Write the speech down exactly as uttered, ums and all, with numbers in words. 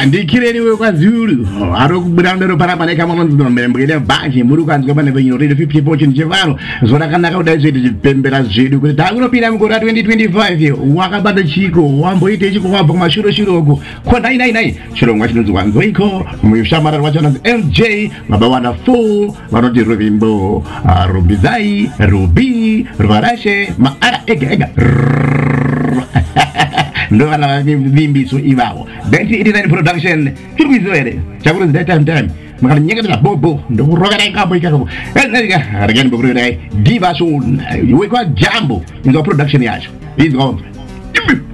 ndikireni we kwazulu arokubudandero parapaneka mononzomberembwere banje muri kwanzwa pane venyorere fifty fortune chevaro zvorakanaka kudai zvedu zvipembera zvedu kuti takunopinda mukore twenty twenty-five wakabata chiko wamboite chiko wabva kumashuro shuro uko konai nai nai chirongwa chinonzi wanzoiko mushamara rwacho anonzi L J baba wonderful vanoti ruvimbo rubizai rubi rwarashe maara ega ega ndo vana vimbiso ivavo nineteen eighty-nine production chiri kuiziva here chakurozi dai time time makanyengedza bobo ndokurokera ikambo ikako ezika rekani bokurodai divason wekwa jambo inzwa production yacho izwa